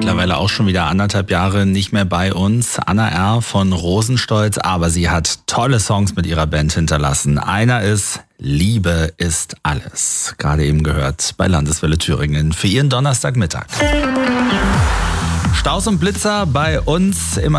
mittlerweile auch schon wieder 1,5 Jahre nicht mehr bei uns. Anna R. von Rosenstolz, aber sie hat tolle Songs mit ihrer Band hinterlassen. Einer ist Liebe ist alles. Gerade eben gehört bei Landeswelle Thüringen für ihren Donnerstagmittag. Staus und Blitzer bei uns immer